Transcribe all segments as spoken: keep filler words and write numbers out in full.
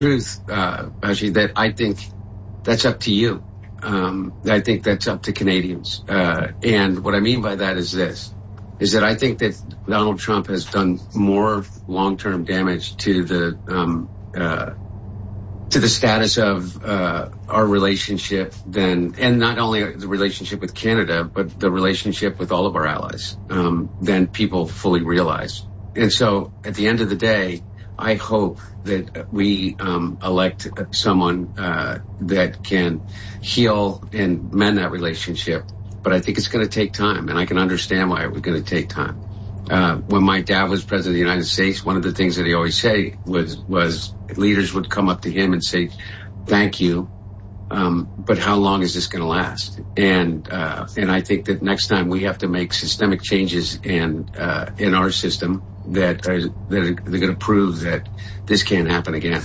truth, uh, actually, that I think that's up to you. Um, I think that's up to Canadians. Uh, and what I mean by that is this, is that I think that Donald Trump has done more long-term damage to the, um, uh, to the status of, uh, our relationship than, and not only the relationship with Canada, but the relationship with all of our allies, um, than people fully realize. And so at the end of the day, I hope that we um, elect someone uh, that can heal and mend that relationship. But I think it's going to take time, and I can understand why it was going to take time. Uh, when my dad was president of the United States, one of the things that he always say was was leaders would come up to him and say, "Thank you, um, but how long is this going to last?" And uh, and I think that next time we have to make systemic changes in uh, in our system that are that are, they're going to prove that this can't happen again.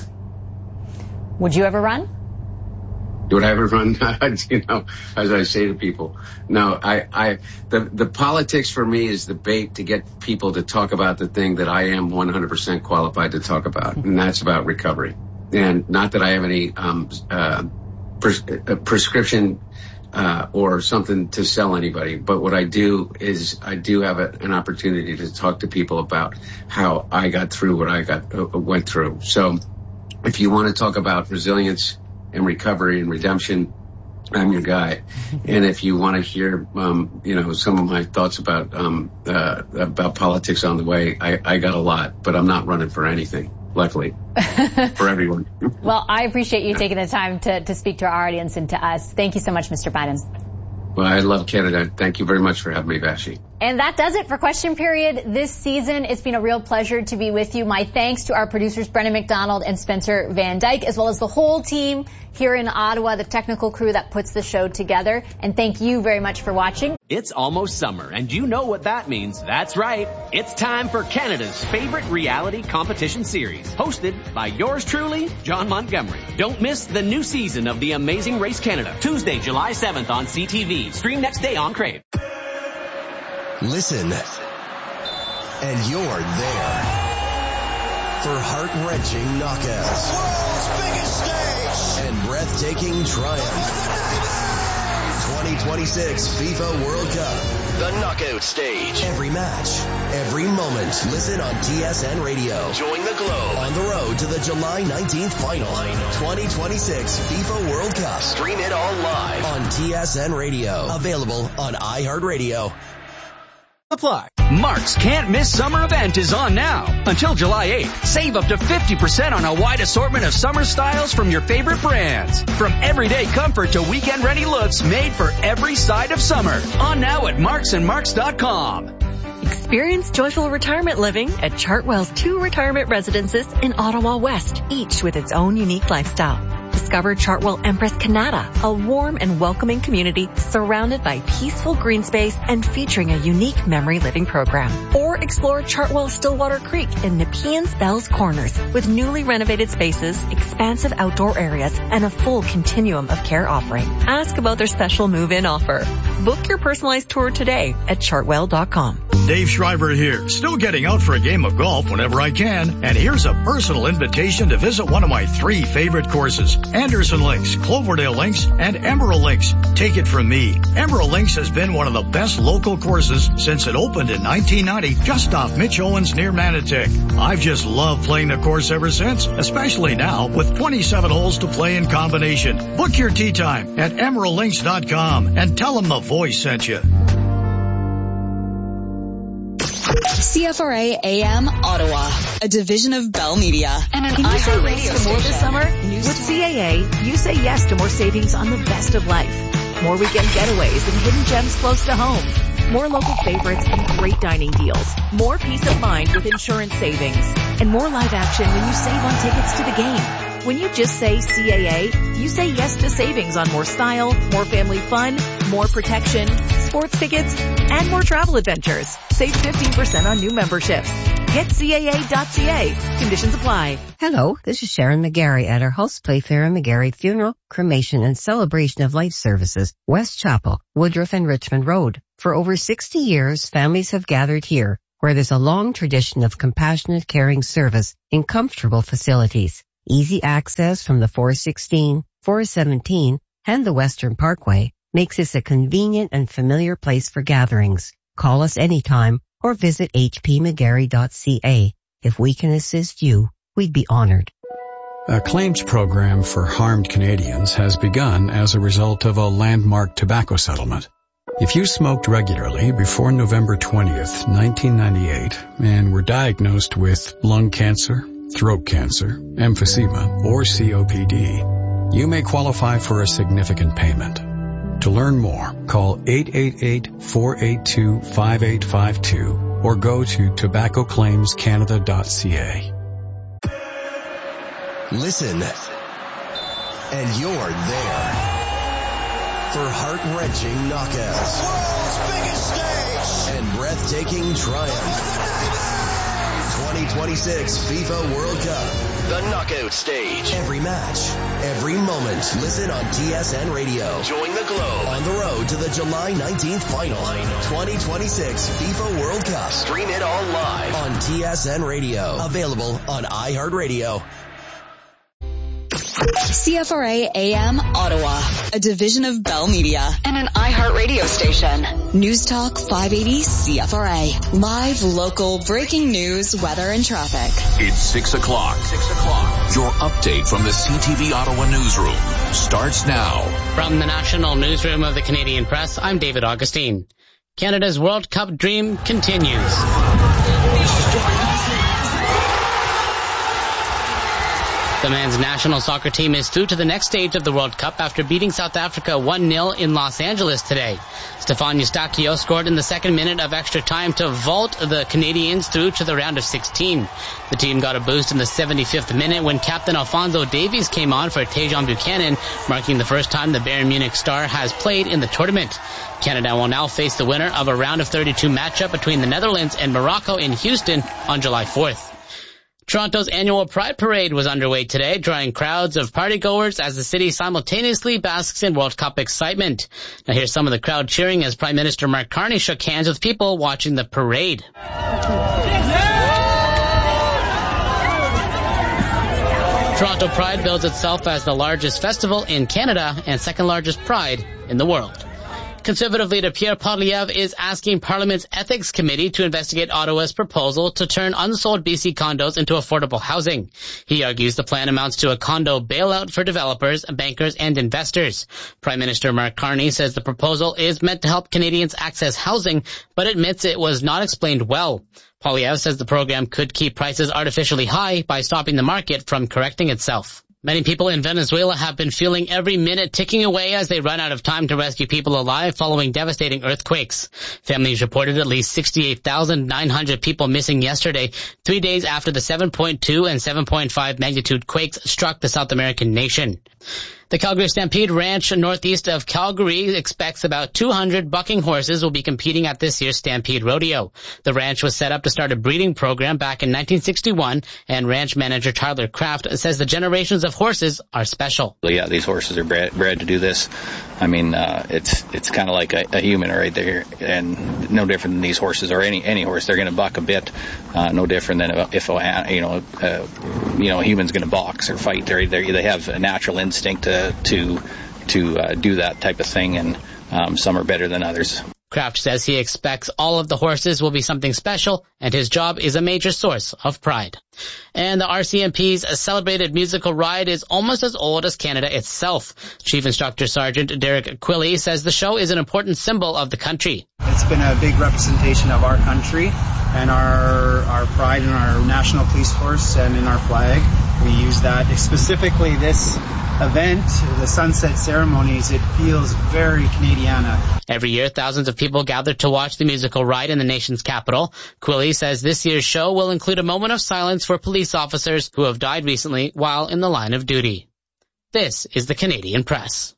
Would you ever run? Would I ever run? You know, as I say to people, no. I, I, the the politics for me is the bait to get people to talk about the thing that I am one hundred percent qualified to talk about, and that's about recovery. And not that I have any um, uh, pres- uh, prescription uh, or something to sell anybody, but what I do is I do have a, an opportunity to talk to people about how I got through what I got uh, went through. So, if you want to talk about resilience and recovery and redemption, I'm your guy. And if you want to hear, um, you know, some of my thoughts about um, uh, about politics on the way, I, I got a lot, but I'm not running for anything, luckily, for everyone. Well, I appreciate you taking the time to, to speak to our audience and to us. Thank you so much, Mister Biden. Well, I love Canada. Thank you very much for having me, Vassy. And that does it for Question Period this season. It's been a real pleasure to be with you. My thanks to our producers, Brennan McDonald and Spencer Van Dyke, as well as the whole team here in Ottawa, the technical crew that puts the show together. And thank you very much for watching. It's almost summer, and you know what that means. That's right. It's time for Canada's favorite reality competition series, hosted by yours truly, John Montgomery. Don't miss the new season of The Amazing Race Canada, Tuesday, July seventh on C T V. Stream next day on Crave. Listen, and you're there for heart-wrenching knockouts, world's biggest stage, and breathtaking triumph. twenty twenty-six FIFA World Cup, the knockout stage. Every match, every moment. Listen on T S N Radio. Join the Globe on the road to the July nineteenth final. twenty twenty-six FIFA World Cup. Stream it all live on T S N Radio. Available on iHeartRadio. Apply. Mark's Can't Miss Summer event is on now. Until July eighth, save up to fifty percent on a wide assortment of summer styles from your favorite brands. From everyday comfort to weekend-ready looks made for every side of summer. On now at marks and marks dot com. Experience joyful retirement living at Chartwell's two retirement residences in Ottawa West, each with its own unique lifestyle. Discover Chartwell Empress Canada, a warm and welcoming community surrounded by peaceful green space and featuring a unique memory living program. Or explore Chartwell Stillwater Creek in Nepean's Bells Corners with newly renovated spaces, expansive outdoor areas, and a full continuum of care offering. Ask about their special move-in offer. Book your personalized tour today at chartwell dot com. Dave Schreiber here, still getting out for a game of golf whenever I can. And here's a personal invitation to visit one of my three favorite courses, Anderson Links, Cloverdale Links, and Emerald Links. Take it from me, Emerald Links has been one of the best local courses since it opened in nineteen ninety, just off Mitch Owens near Manotick. I've just loved playing the course ever since, especially now with twenty-seven holes to play in combination. Book your tee time at emerald links dot com and tell them the voice sent you. C F R A A M Ottawa, a division of Bell Media. And an iHeart Radio for more this summer? With C A A, you say yes to more savings on the best of life. More weekend getaways and hidden gems close to home. More local favorites and great dining deals. More peace of mind with insurance savings. And more live action when you save on tickets to the game. When you just say C A A, you say yes to savings on more style, more family fun, more protection, sports tickets, and more travel adventures. Save fifteen percent on new memberships. Get C A A dot C A. Conditions apply. Hello, this is Sharon McGarry at our House Playfair and McGarry Funeral, Cremation, and Celebration of Life Services, West Chapel, Woodruff and Richmond Road. For over sixty years, families have gathered here, where there's a long tradition of compassionate, caring service in comfortable facilities. Easy access from the four sixteen, four seventeen, and the Western Parkway makes this a convenient and familiar place for gatherings. Call us anytime or visit h p mcgarry dot c a. If we can assist you, we'd be honored. A claims program for harmed Canadians has begun as a result of a landmark tobacco settlement. If you smoked regularly before November twentieth, nineteen ninety-eight, and were diagnosed with lung cancer, throat cancer, emphysema, or C O P D, you may qualify for a significant payment. To learn more, call eight eight eight, four eight two, five eight five two or go to tobacco claims canada dot c a. Listen, and you're there for heart-wrenching knockouts, world's biggest stage, and breathtaking triumph. twenty twenty-six FIFA World Cup, the knockout stage. Every match, every moment. Listen on T S N Radio. Join the globe on the road to the July nineteenth final. twenty twenty-six FIFA World Cup. Stream it all live on T S N Radio. Available on iHeartRadio. C F R A A M Ottawa, a division of Bell Media and an iHeartRadio station. News Talk five eighty C F R A. Live, local, breaking news, weather, and traffic. It's six o'clock. Six o'clock. Your update from the C T V Ottawa newsroom starts now. From the National Newsroom of the Canadian Press, I'm David Augustine. Canada's World Cup dream continues. The men's national soccer team is through to the next stage of the World Cup after beating South Africa one nil in Los Angeles today. Stefan Eustáquio scored in the second minute of extra time to vault the Canadians through to the round of sixteen. The team got a boost in the seventy-fifth minute when Captain Alphonso Davies came on for Tajon Buchanan, marking the first time the Bayern Munich star has played in the tournament. Canada will now face the winner of a round of thirty-two matchup between the Netherlands and Morocco in Houston on July fourth. Toronto's annual Pride Parade was underway today, drawing crowds of partygoers as the city simultaneously basks in World Cup excitement. Now here's some of the crowd cheering as Prime Minister Mark Carney shook hands with people watching the parade. Toronto Pride bills itself as the largest festival in Canada and second largest pride in the world. Conservative leader Pierre Poilievre is asking Parliament's Ethics Committee to investigate Ottawa's proposal to turn unsold B C condos into affordable housing. He argues the plan amounts to a condo bailout for developers, bankers, and investors. Prime Minister Mark Carney says the proposal is meant to help Canadians access housing, but admits it was not explained well. Poilievre says the program could keep prices artificially high by stopping the market from correcting itself. Many people in Venezuela have been feeling every minute ticking away as they run out of time to rescue people alive following devastating earthquakes. Families reported at least sixty-eight thousand nine hundred people missing yesterday, three days after the seven point two and seven point five magnitude quakes struck the South American nation. The Calgary Stampede Ranch northeast of Calgary expects about two hundred bucking horses will be competing at this year's Stampede Rodeo. The ranch was set up to start a breeding program back in nineteen sixty-one, and ranch manager Tyler Kraft says the generations of horses are special. Yeah, these horses are bred, bred to do this. I mean, uh, it's it's kind of like a, a human right there, and no different than these horses or any any horse. They're going to buck a bit, uh, no different than if a, you know uh, you know a human's going to box or fight. They they have a natural instinct to to to uh, do that type of thing, and um, some are better than others. Kraft says he expects all of the horses will be something special, and his job is a major source of pride. And the R C M P's celebrated musical ride is almost as old as Canada itself. Chief Instructor Sergeant Derek Quilley says the show is an important symbol of the country. It's been a big representation of our country and our our pride in our national police force and in our flag. We use that specifically this event, the sunset ceremonies. It feels very Canadiana. Every year, thousands of people gather to watch the musical ride in the nation's capital. Quilley says this year's show will include a moment of silence for police officers who have died recently while in the line of duty. This is the Canadian Press.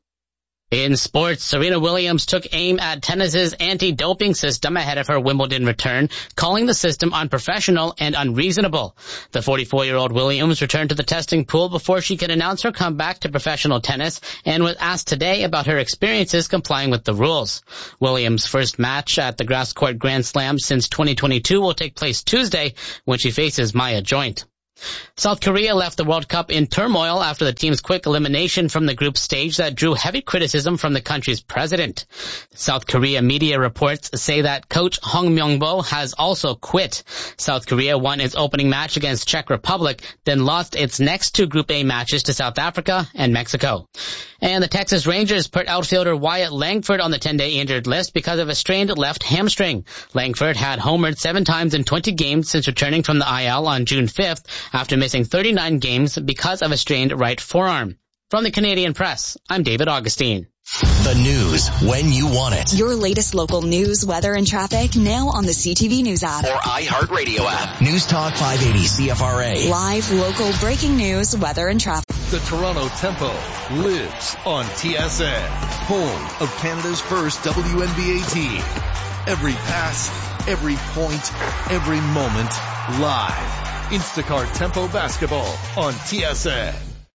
In sports, Serena Williams took aim at tennis's anti-doping system ahead of her Wimbledon return, calling the system unprofessional and unreasonable. The forty-four-year-old Williams returned to the testing pool before she could announce her comeback to professional tennis and was asked today about her experiences complying with the rules. Williams' first match at the Grass Court Grand Slam since twenty twenty-two will take place Tuesday when she faces Maya Joint. South Korea left the World Cup in turmoil after the team's quick elimination from the group stage that drew heavy criticism from the country's president. South Korea media reports say that coach Hong Myung-bo has also quit. South Korea won its opening match against Czech Republic, then lost its next two Group A matches to South Africa and Mexico. And the Texas Rangers put outfielder Wyatt Langford on the ten-day injured list because of a strained left hamstring. Langford had homered seven times in twenty games since returning from the I L on June fifth after missing thirty-nine games because of a strained right forearm. From the Canadian Press, I'm David Augustine. The news when you want it. Your latest local news, weather, and traffic now on the C T V News app. Or iHeartRadio app. News Talk five eighty C F R A. Live, local, breaking news, weather, and traffic. The Toronto Tempo lives on T S N, home of Canada's first W N B A team. Every pass, every point, every moment, live. Instacart Tempo Basketball on T S N.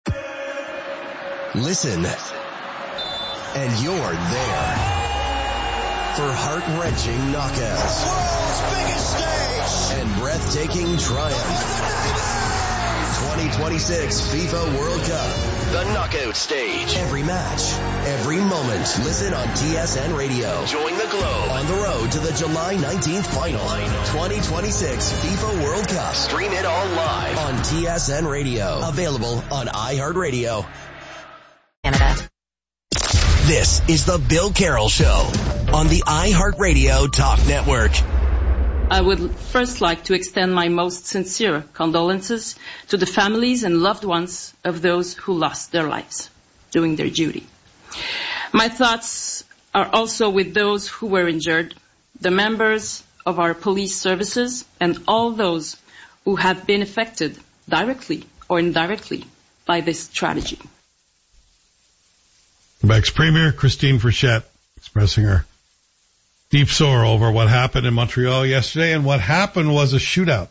Listen, and you're there for heart-wrenching knockouts. World's biggest stage and breathtaking triumph. twenty twenty-six FIFA World Cup, the knockout stage. Every match, every moment. Listen on T S N Radio. Join the Globe on the road to the July nineteenth final. twenty twenty-six FIFA World Cup. Stream it all live on T S N Radio. Available on iHeartRadio. Canada. This is the Bill Carroll Show on the iHeartRadio Talk Network. I would first like to extend my most sincere condolences to the families and loved ones of those who lost their lives doing their duty. My thoughts are also with those who were injured, the members of our police services, and all those who have been affected directly or indirectly by this tragedy. Quebec's Premier Christine Frechette expressing her deep sorrow over what happened in Montreal yesterday, and what happened was a shootout.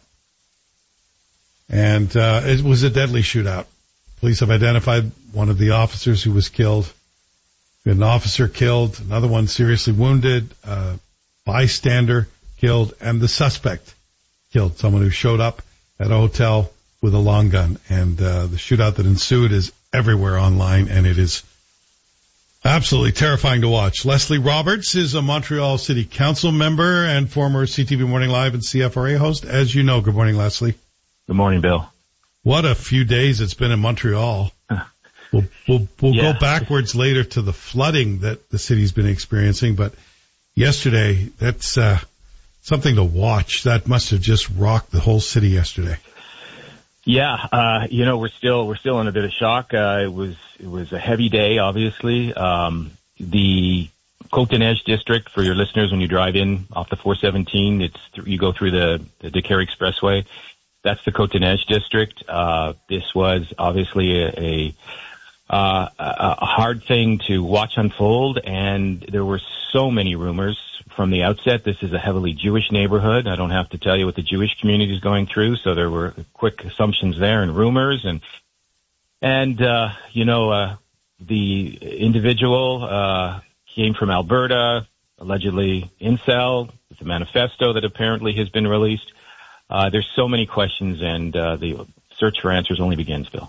And uh, it was a deadly shootout. Police have identified one of the officers who was killed. We had an officer killed, another one seriously wounded, a bystander killed, and the suspect killed, someone who showed up at a hotel with a long gun. And uh, the shootout that ensued is everywhere online, and it is absolutely terrifying to watch. Leslie Roberts is a Montreal City Council member and former C T V Morning Live and C F R A host. As you know, good morning, Leslie. Good morning, Bill. What a few days it's been in Montreal. We'll, we'll, we'll yeah. go backwards later to the flooding that the city's been experiencing, but yesterday, that's uh, something to watch. That must have just rocked the whole city yesterday. Yeah, uh, you know, we're still, we're still in a bit of shock. Uh, it was, it was a heavy day, obviously. Um, the Côte-des-Neiges district, for your listeners, when you drive in off the four seventeen, it's, th- you go through the, the Decatur Expressway. That's the Côte-des-Neiges district. Uh, this was obviously a, a, uh, a hard thing to watch unfold, and there were so many rumors from the outset. This is a heavily Jewish neighborhood. I don't have to tell you what the Jewish community is going through, so there were quick assumptions there and rumors. And, and uh, you know, uh, the individual uh, came from Alberta, allegedly incel, with a manifesto that apparently has been released. Uh, there's so many questions, and uh, the search for answers only begins, Bill.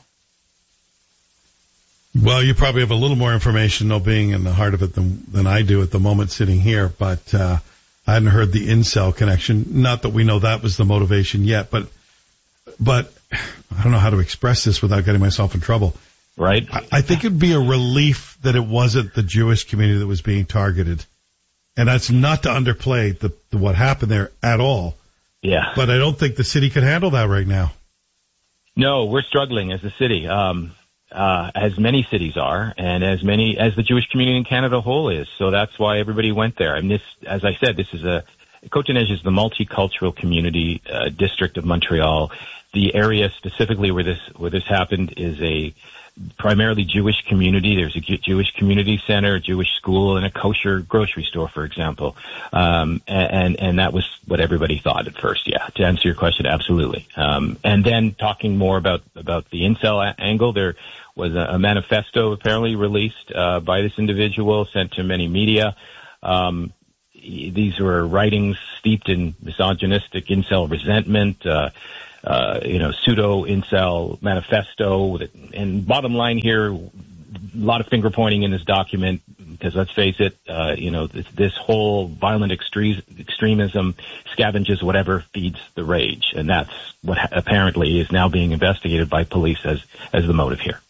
Well, you probably have a little more information, though, being in the heart of it than, than I do at the moment sitting here. But uh, I hadn't heard the incel connection. Not that we know that was the motivation yet, but but I don't know how to express this without getting myself in trouble. Right. I, I think it'd be a relief that it wasn't the Jewish community that was being targeted. And that's not to underplay the, the what happened there at all. Yeah. But I don't think the city could handle that right now. No, we're struggling as a city. Um Uh, as many cities are, and as many as the Jewish community in Canada whole is. So that's why everybody went there. And this, as I said, this is a, Côte-des-Neiges is the multicultural community uh, district of Montreal. The area specifically where this, where this happened is a primarily Jewish community. There's a Jewish community center, a Jewish school, and a kosher grocery store, for example. Um, and, and that was what everybody thought at first. Yeah. To answer your question, absolutely. Um, and then talking more about, about the incel a- angle, there was a, a manifesto apparently released, uh, by this individual, sent to many media. Um, these were writings steeped in misogynistic incel resentment, uh, uh, you know, pseudo incel manifesto. And bottom line here, a lot of finger pointing in this document, because let's face it, uh, you know, this, this whole violent extre- extremism scavenges whatever feeds the rage. And that's what ha- apparently is now being investigated by police as, as the motive here.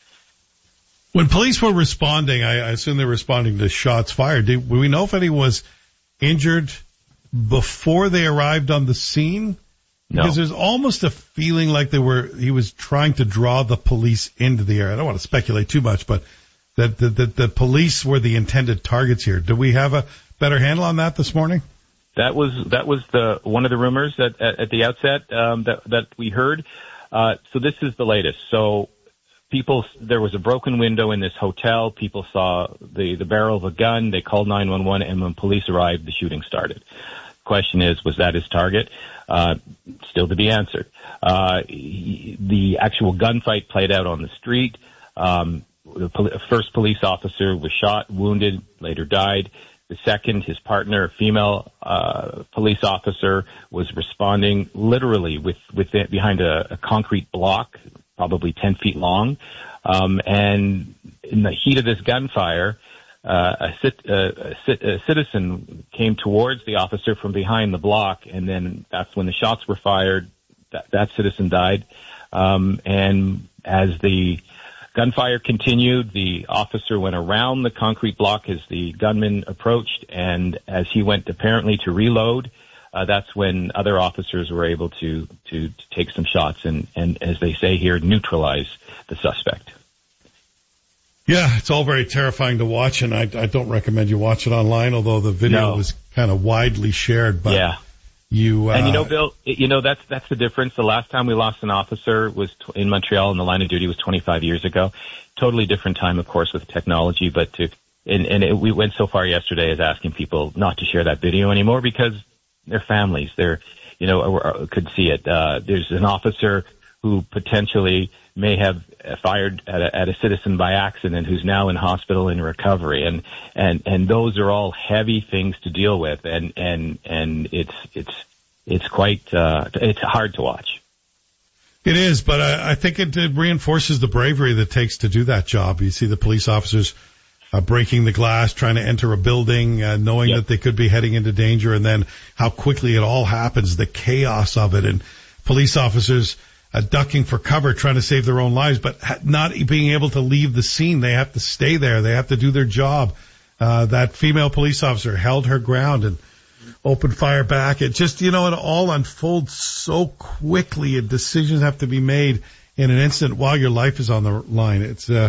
When police were responding, I, I assume they were responding to shots fired. Did we know if anyone was injured before they arrived on the scene? No. Because there's almost a feeling like they were, he was trying to draw the police into the area. I don't want to speculate too much, but that the, the, the police were the intended targets here. Do we have a better handle on that this morning? That was that was the one of the rumors at, at, at the outset um, that that we heard. Uh, so this is the latest. So people, there was a broken window in this hotel. People saw the the barrel of a gun. They called nine one one, and when police arrived, the shooting started. Question is, was that his target? Uh, still to be answered. Uh, he, the actual gunfight played out on the street. Um, the pol- first police officer was shot, wounded, later died. The second, his partner, a female uh, police officer, was responding literally with, with the, behind a, a concrete block, probably ten feet long. Um, and in the heat of this gunfire, uh, a, cit, uh, a, cit, a citizen came towards the officer from behind the block, and then that's when the shots were fired. That, that citizen died. Um, and as the gunfire continued, the officer went around the concrete block as the gunman approached, and as he went apparently to reload, uh, that's when other officers were able to, to, to take some shots and, and, as they say here, neutralize the suspect. Yeah, it's all very terrifying to watch, and I, I don't recommend you watch it online, although the video No. was kind of widely shared. But yeah. You, uh, and you know, Bill, you know, that's, that's the difference. The last time we lost an officer was t- in Montreal in the line of duty was twenty-five years ago. Totally different time, of course, with technology, but to, and, and it, we went so far yesterday as asking people not to share that video anymore because their families, they're, you know, or, or could see it. Uh, there's an officer who potentially may have fired at a, at a citizen by accident who's now in hospital in recovery. And, and, and those are all heavy things to deal with. And, and, and it's, it's, it's quite, uh, it's hard to watch. It is, but I, I think it, it reinforces the bravery that it takes to do that job. You see the police officers uh, breaking the glass, trying to enter a building, uh, knowing yep. that they could be heading into danger, and then how quickly it all happens, the chaos of it, and police officers Uh, ducking for cover, trying to save their own lives, but ha- not being able to leave the scene. They have to stay there. They have to do their job. Uh, that female police officer held her ground and opened fire back. It just, you know, it all unfolds so quickly, and decisions have to be made in an instant while your life is on the line. It's, uh,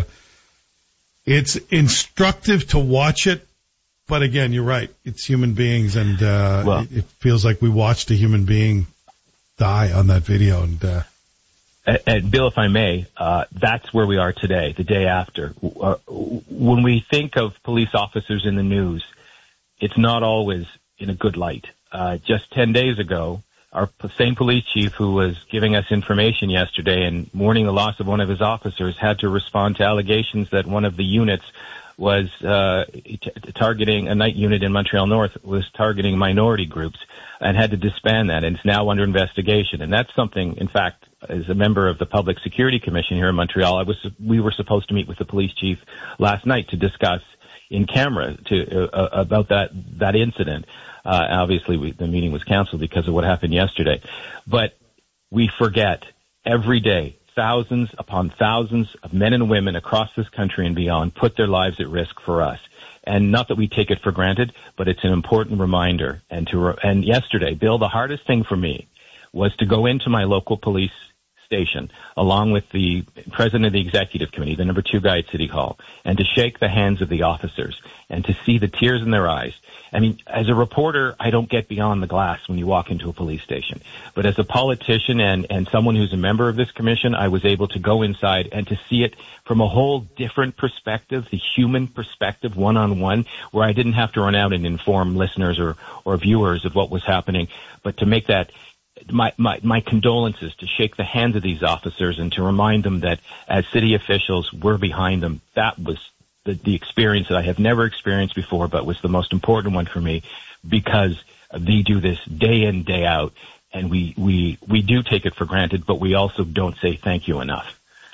it's instructive to watch it, but again, you're right. It's human beings, and, uh, well, it, it feels like we watched a human being die on that video, and, uh, And, and Bill, if I may, uh, that's where we are today, the day after. Uh, when we think of police officers in the news, it's not always in a good light. Uh, just ten days ago, our same police chief who was giving us information yesterday and mourning the loss of one of his officers had to respond to allegations that one of the units was uh, t- targeting, a night unit in Montreal North was targeting minority groups and had to disband that, and it's now under investigation. And that's something, in fact, as a member of the Public Security Commission here in Montreal, I was we were supposed to meet with the police chief last night to discuss in camera to uh, about that that incident. Uh, obviously, we, the meeting was canceled because of what happened yesterday. But we forget every day, thousands upon thousands of men and women across this country and beyond put their lives at risk for us. And not that we take it for granted, but it's an important reminder. And to re- and yesterday, Bill, the hardest thing for me was to go into my local police station along with the president of the executive committee, the number two guy at City Hall, and to shake the hands of the officers and to see the tears in their eyes. I mean, as a reporter, I don't get beyond the glass when you walk into a police station. But as a politician and, and someone who's a member of this commission, I was able to go inside and to see it from a whole different perspective, the human perspective, one-on-one, where I didn't have to run out and inform listeners or, or viewers of what was happening, but to make that My, my, my condolences, to shake the hands of these officers and to remind them that as city officials, we're behind them. That was the, the experience that I have never experienced before, but was the most important one for me because they do this day in, day out. and we, we, we do take it for granted, but we also don't say thank you enough.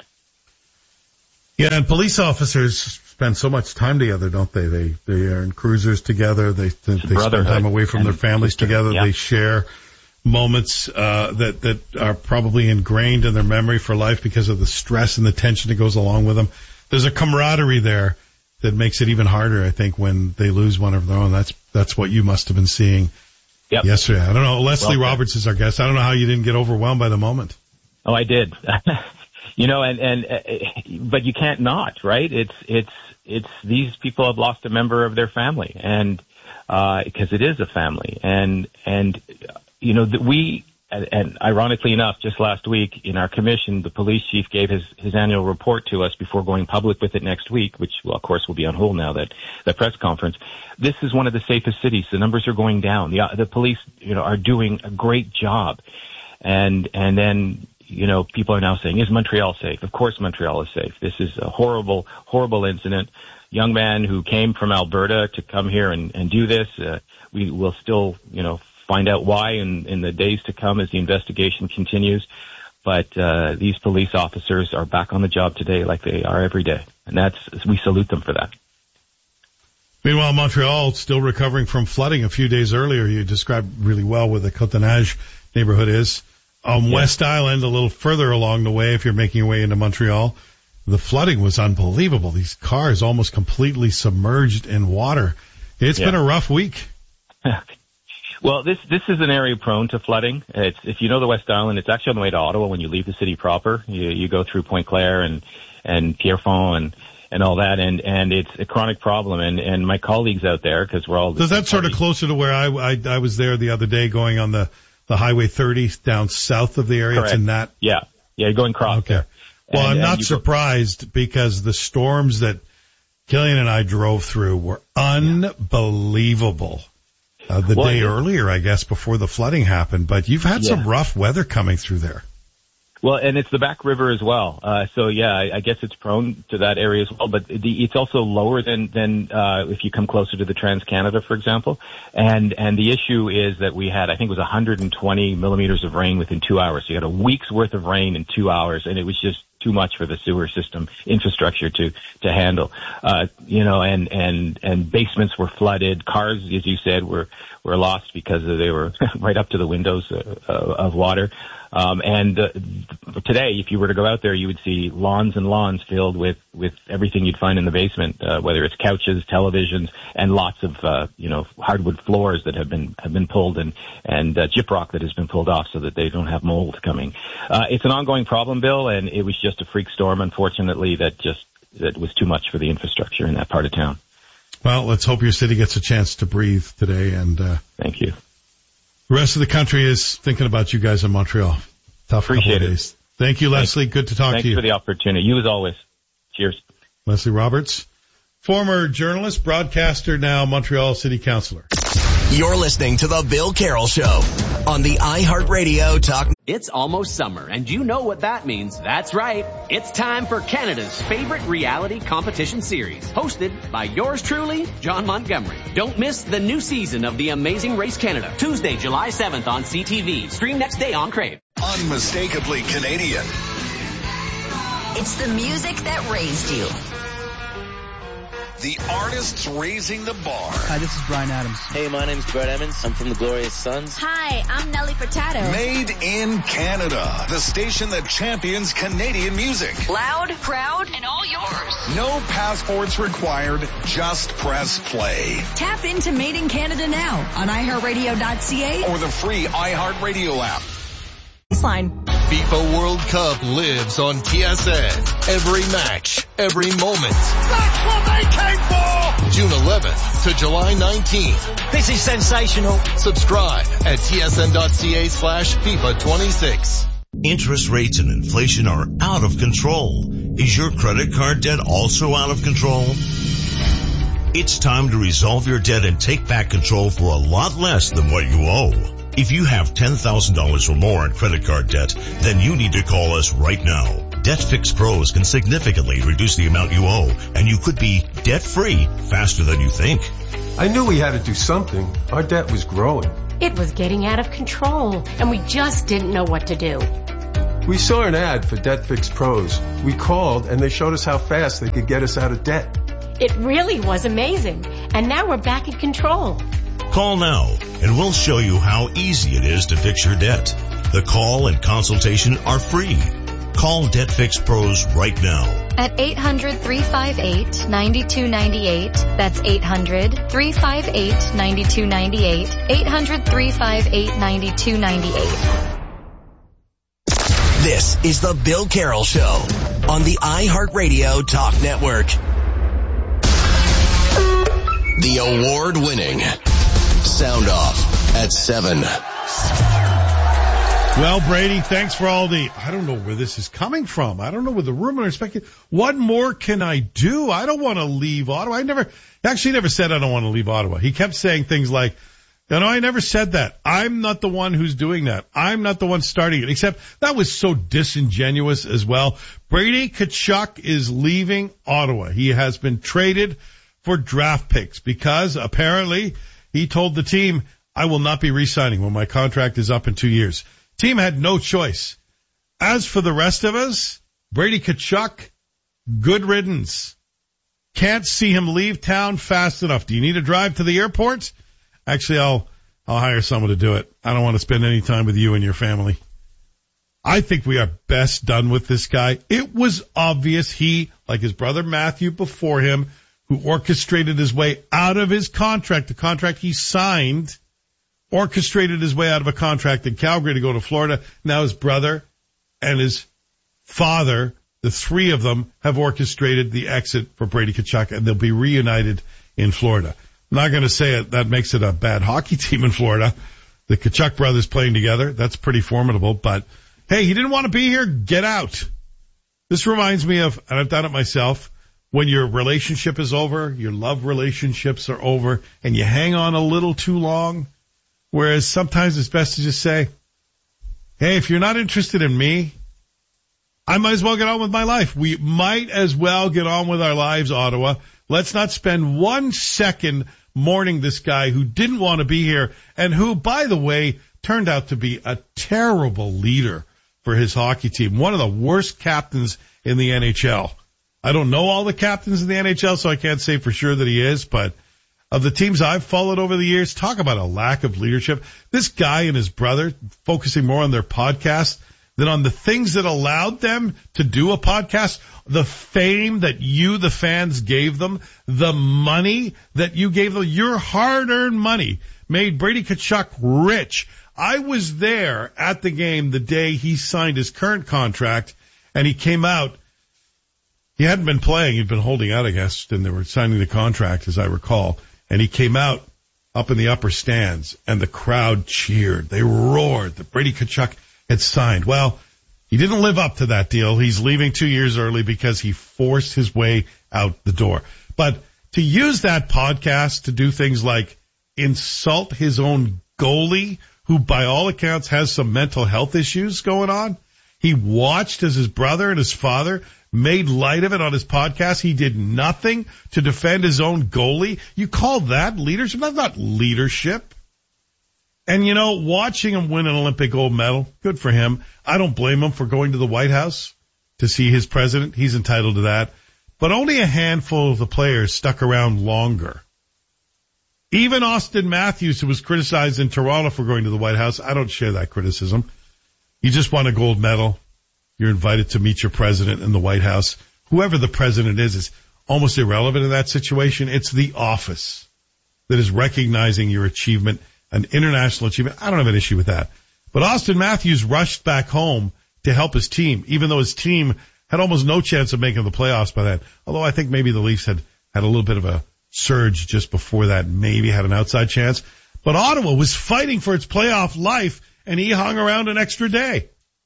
Yeah, and police officers spend so much time together, don't they? They they are in cruisers together. They they spend time away from their families together. Yeah. They share moments uh, that that are probably ingrained in their memory for life because of the stress and the tension that goes along with them. There's a camaraderie there that makes it even harder, I think, when they lose one of their own. That's that's what you must have been seeing yep. yesterday. I don't know. Leslie well, Roberts is our guest. I don't know how you didn't get overwhelmed by the moment. Oh, I did. You know, and, and, uh, but you can't not, right? It's, it's, it's, these people have lost a member of their family and, uh, because it is a family and, and, you know, that we, and, and ironically enough, just last week in our commission, the police chief gave his, his annual report to us before going public with it next week, which, well, of course will be on hold now that, the press conference. This is one of the safest cities. The numbers are going down. The, the police, you know, are doing a great job. And, and then, you know, people are now saying, is Montreal safe? Of course Montreal is safe. This is a horrible, horrible incident. Young man who came from Alberta to come here and, and do this. Uh, we will still, you know, find out why in, in the days to come as the investigation continues. But uh, these police officers are back on the job today like they are every day. And that's, we salute them for that. Meanwhile, Montreal still recovering from flooding a few days earlier. You described really well where the Côte-des-Neiges neighborhood is. On yeah. West Island, a little further along the way, if you're making your way into Montreal, the flooding was unbelievable. These cars almost completely submerged in water. It's yeah. been a rough week. Well, this this is an area prone to flooding. It's, if you know the West Island, it's actually on the way to Ottawa when you leave the city proper. You, you go through Pointe-Claire and, and Pierrefonds and, and all that, and, and it's a chronic problem. And, and my colleagues out there, because we're all... So that's sort of closer to where I, I, I was there the other day going on the... the Highway thirty down south of the area. Correct. It's in that. Yeah. Yeah, you're going cross. Okay. Well, and, I'm not surprised go- because the storms that Killian and I drove through were unbelievable. Uh, the well, day it, earlier, I guess, before the flooding happened. But you've had yeah. some rough weather coming through there. Well, and it's the back river as well. Uh, so yeah, I, I guess it's prone to that area as well, but the, it's also lower than, than, uh, if you come closer to the Trans-Canada, for example. And, and the issue is that we had, I think it was one hundred twenty millimeters of rain within two hours. So you had a week's worth of rain in two hours, and it was just too much for the sewer system infrastructure to, to handle. Uh, you know, and, and, and basements were flooded. Cars, as you said, were, were lost because they were right up to the windows uh, of water. Um, and uh, today, if you were to go out there, you would see lawns and lawns filled with, with everything you'd find in the basement, uh, whether it's couches, televisions, and lots of, uh, you know, hardwood floors that have been, have been pulled and, and, uh, gyprock that has been pulled off so that they don't have mold coming. Uh, it's an ongoing problem, Bill, and it was just a freak storm, unfortunately, that just, that was too much for the infrastructure in that part of town. Well, let's hope your city gets a chance to breathe today and, uh. Thank you. The rest of the country is thinking about you guys in Montreal. Tough Appreciate couple of days. It. Thank you, Leslie. Thanks. Good to talk Thanks to you. Thanks for the opportunity. You as always. Cheers. Leslie Roberts, former journalist, broadcaster, now Montreal City Councillor. You're listening to The Bill Carroll Show on the iHeartRadio Talk. It's almost summer, and you know what that means. That's right. It's time for Canada's favorite reality competition series, hosted by yours truly, John Montgomery. Don't miss the new season of The Amazing Race Canada, Tuesday, July seventh on C T V. Stream next day on Crave. Unmistakably Canadian. It's the music that raised you. The artists raising the bar. Hi, this is Bryan Adams. Hey, my name's Brett Emmons. I'm from the Glorious Sons. Hi, I'm Nelly Furtado. Made in Canada, the station that champions Canadian music. Loud, proud, and all yours. No passports required, just press play. Tap into Made in Canada now on i heart radio dot c a or the free iHeartRadio app. Baseline. FIFA World Cup lives on T S N. Every match, every moment. That's what they came for! June eleventh to July nineteenth. This is sensational. Subscribe at T S N dot C A slash FIFA twenty-six. Interest rates and inflation are out of control. Is your credit card debt also out of control? It's time to resolve your debt and take back control for a lot less than what you owe. If you have ten thousand dollars or more in credit card debt, then you need to call us right now. Debt Fix Pros can significantly reduce the amount you owe, and you could be debt-free faster than you think. I knew we had to do something. Our debt was growing. It was getting out of control, and we just didn't know what to do. We saw an ad for Debt Fix Pros. We called, and they showed us how fast they could get us out of debt. It really was amazing, and now we're back in control. Call now, and we'll show you how easy it is to fix your debt. The call and consultation are free. Call Debt Fix Pros right now. At eight hundred, three five eight, nine two nine eight. That's eight hundred, three five eight, nine two nine eight. eight hundred, three five eight, nine two nine eight. This is the Bill Carroll Show on the iHeartRadio Talk Network. The award-winning Sound Off at seven. Well, Brady, thanks for all the, I don't know where this is coming from. I don't know where the rumor is speaking. What more can I do? I don't want to leave Ottawa. I never, actually never said I don't want to leave Ottawa. He kept saying things like, you know, I never said that. I'm not the one who's doing that. I'm not the one starting it. Except that was so disingenuous as well. Brady Tkachuk is leaving Ottawa. He has been traded for draft picks because apparently he told the team, I will not be re-signing when my contract is up in two years. Team had no choice. As for the rest of us, Brady Tkachuk, good riddance. Can't see him leave town fast enough. Do you need a drive to the airport? Actually, I'll, I'll hire someone to do it. I don't want to spend any time with you and your family. I think we are best done with this guy. It was obvious he, like his brother Matthew before him, who orchestrated his way out of his contract, the contract he signed, orchestrated his way out of a contract in Calgary to go to Florida. Now his brother and his father, the three of them, have orchestrated the exit for Brady Tkachuk, and they'll be reunited in Florida. I'm not going to say it, that makes it a bad hockey team in Florida. The Tkachuk brothers playing together, that's pretty formidable. But, hey, he didn't want to be here, get out. This reminds me of, and I've done it myself, when your relationship is over, your love relationships are over, and you hang on a little too long. Whereas sometimes it's best to just say, hey, if you're not interested in me, I might as well get on with my life. We might as well get on with our lives, Ottawa. Let's not spend one second mourning this guy who didn't want to be here and who, by the way, turned out to be a terrible leader for his hockey team. One of the worst captains in the N H L. I don't know all the captains in the N H L, so I can't say for sure that he is, but of the teams I've followed over the years, talk about a lack of leadership. This guy and his brother focusing more on their podcast than on the things that allowed them to do a podcast, the fame that you, the fans, gave them, the money that you gave them, your hard-earned money made Brady Tkachuk rich. I was there at the game the day he signed his current contract, and he came out. He hadn't been playing. He'd been holding out, I guess, and they were signing the contract, as I recall. And he came out up in the upper stands, and the crowd cheered. They roared that Brady Tkachuk had signed. Well, he didn't live up to that deal. He's leaving two years early because he forced his way out the door. But to use that podcast to do things like insult his own goalie, who by all accounts has some mental health issues going on, he watched as his brother and his father made light of it on his podcast. He did nothing to defend his own goalie. You call that leadership? That's not leadership. And, you know, watching him win an Olympic gold medal, good for him. I don't blame him for going to the White House to see his president. He's entitled to that. But only a handful of the players stuck around longer. Even Austin Matthews, who was criticized in Toronto for going to the White House, I don't share that criticism. You just won a gold medal. You're invited to meet your president in the White House. Whoever the president is is almost irrelevant in that situation. It's the office that is recognizing your achievement, an international achievement. I don't have an issue with that. But Austin Matthews rushed back home to help his team, even though his team had almost no chance of making the playoffs by then. Although I think maybe the Leafs had, had a little bit of a surge just before that, maybe had an outside chance. But Ottawa was fighting for its playoff life, and he hung around an extra day.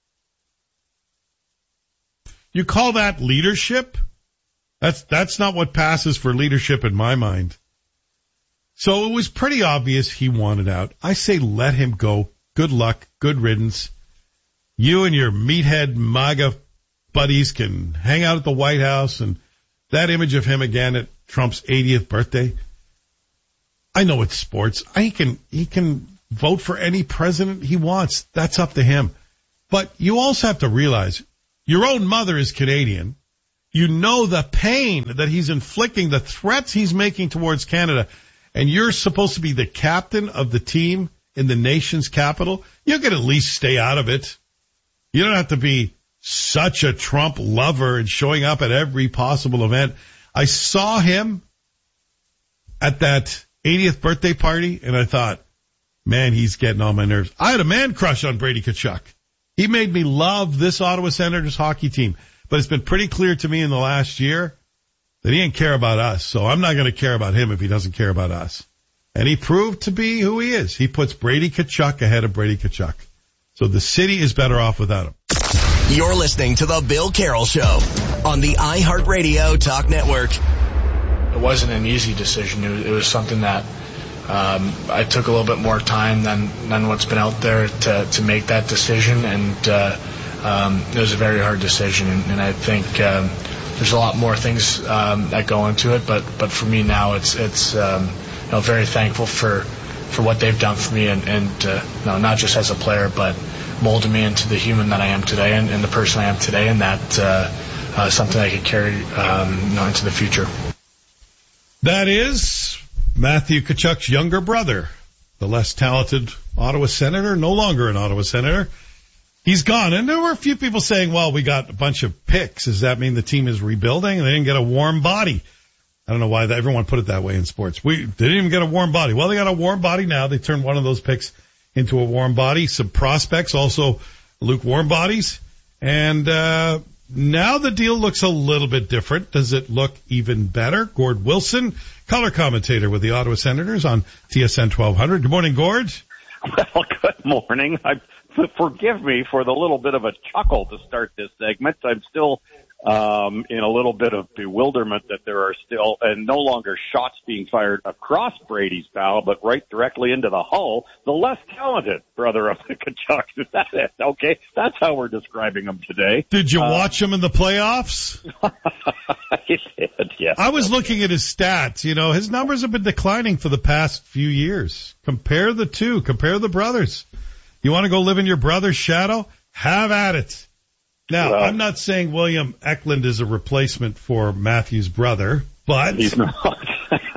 You call that leadership? That's, that's not what passes for leadership in my mind. So it was pretty obvious he wanted out. I say let him go. Good luck. Good riddance. You and your meathead MAGA buddies can hang out at the White House, and that image of him again at Trump's eightieth birthday. I know it's sports. He can, he can vote for any president he wants. That's up to him. But you also have to realize your own mother is Canadian. You know the pain that he's inflicting, the threats he's making towards Canada, and you're supposed to be the captain of the team in the nation's capital. You can at least stay out of it. You don't have to be such a Trump lover and showing up at every possible event. I saw him at that eightieth birthday party, and I thought, man, he's getting on my nerves. I had a man crush on Brady Tkachuk. He made me love this Ottawa Senators hockey team. But it's been pretty clear to me in the last year that he didn't care about us. So I'm not going to care about him if he doesn't care about us. And he proved to be who he is. He puts Brady Tkachuk ahead of Brady Tkachuk. So the city is better off without him. You're listening to The Bill Carroll Show on the iHeartRadio Talk Network. It wasn't an easy decision. It was, it was something that um, I took a little bit more time than, than what's been out there to, to make that decision. And uh, um, it was a very hard decision. And, and I think um, there's a lot more things um, that go into it. But, but for me now, it's it's um, you know, very thankful for, for what they've done for me, and, and uh, you know, not just as a player, but molded me into the human that I am today, and, and the person I am today, and that uh, uh, something I could carry um, you know, into the future. That is Matthew Tkachuk's younger brother, the less talented Ottawa Senator, no longer an Ottawa Senator. He's gone. And there were a few people saying, well, we got a bunch of picks. Does that mean the team is rebuilding? They didn't get a warm body. I don't know why that, everyone put it that way in sports. We they didn't even get a warm body. Well, they got a warm body now. They turned one of those picks into a warm body. Some prospects, also lukewarm bodies. And uh now the deal looks a little bit different. Does it look even better? Gord Wilson, color commentator with the Ottawa Senators on T S N twelve hundred. Good morning, Gord. Well, good morning. I, forgive me for the little bit of a chuckle to start this segment. I'm still um in a little bit of bewilderment that there are still and no longer shots being fired across Brady's bow, but right directly into the hull, the less talented brother of the Tkachuks. Is that it? Okay, that's how we're describing him today. Did you uh, watch him in the playoffs? I did, yes. I was looking at his stats. You know, his numbers have been declining for the past few years. Compare the two. Compare the brothers. You want to go live in your brother's shadow? Have at it. Now, well, I'm not saying William Eklund is a replacement for Matthew's brother, but he's not.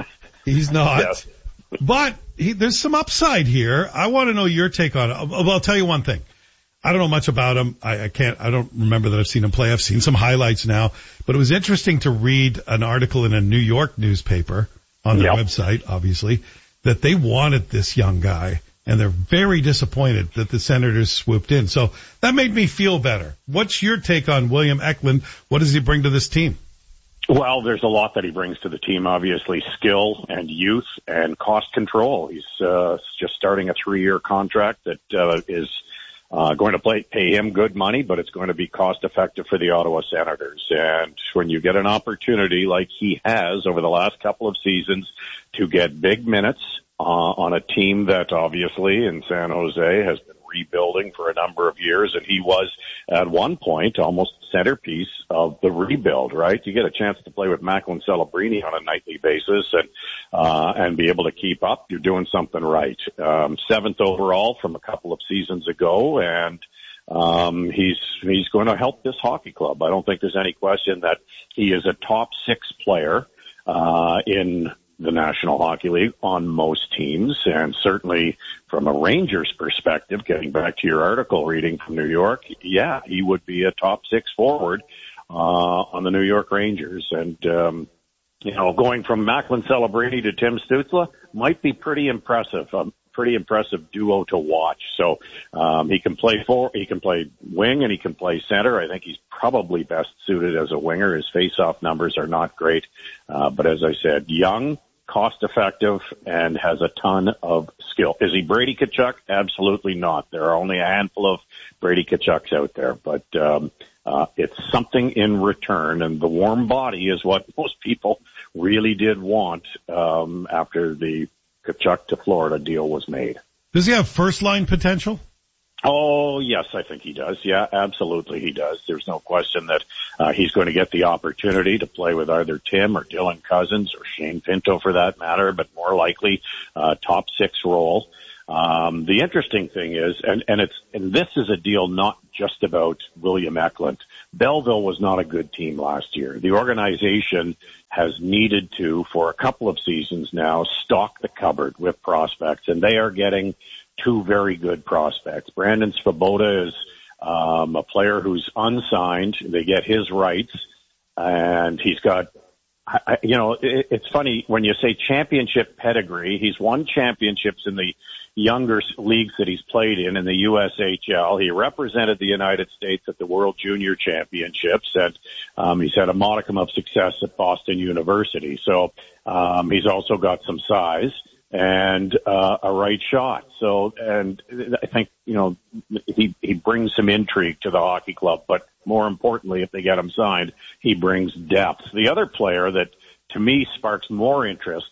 he's not. Yes. But he, there's some upside here. I want to know your take on it. Well, I'll tell you one thing. I don't know much about him. I, I can't. I don't remember that I've seen him play. I've seen some highlights now, but it was interesting to read an article in a New York newspaper on their yep. website, obviously, that they wanted this young guy. And they're very disappointed that the Senators swooped in. So that made me feel better. What's your take on William Eklund? What does he bring to this team? Well, there's a lot that he brings to the team, obviously skill and youth and cost control. He's uh, just starting a three-year contract that uh, is uh, going to play, pay him good money, but it's going to be cost-effective for the Ottawa Senators. And when you get an opportunity like he has over the last couple of seasons to get big minutes, Uh, on a team that obviously in San Jose has been rebuilding for a number of years, and he was at one point almost centerpiece of the rebuild, right? You get a chance to play with Macklin Celebrini on a nightly basis and, uh, and be able to keep up. You're doing something right. Um, seventh overall from a couple of seasons ago, and um, he's, he's going to help this hockey club. I don't think there's any question that he is a top six player, uh, in the National Hockey League on most teams, and certainly from a Rangers perspective, getting back to your article reading from New York, yeah, he would be a top six forward uh on the New York Rangers. And um you know, going from Macklin Celebrini to Tim Stützle might be pretty impressive. Um, pretty impressive duo to watch. So um he can play for he can play wing and he can play center. I think he's probably best suited as a winger. His face-off numbers are not great, uh but as I said, young, cost-effective, and has a ton of skill. Is he Brady Tkachuk? Absolutely not. There are only a handful of Brady Tkachuks out there, but um, uh, it's something in return, and the warm body is what most people really did want um, after the Tkachuk to Florida deal was made. Does he have first-line potential? Oh, yes, I think he does. Yeah, absolutely he does. There's no question that uh, he's going to get the opportunity to play with either Tim or Dylan Cousins or Shane Pinto for that matter, but more likely uh, top six role. Um, the interesting thing is, and, and it's, and this is a deal not just about William Eklund. Belleville was not a good team last year. The organization has needed to, for a couple of seasons now, stock the cupboard with prospects, and they are getting two very good prospects. Brandon Svoboda is um, a player who's unsigned. They get his rights, and he's got, I, you know, it, it's funny when you say championship pedigree. He's won championships in the younger leagues that he's played in, in the U S H L. He represented the United States at the World Junior Championships, and um, he's had a modicum of success at Boston University. So um, he's also got some size and uh, a right shot. So, and I think, you know, he, he brings some intrigue to the hockey club, but more importantly, if they get him signed, he brings depth. The other player that to me sparks more interest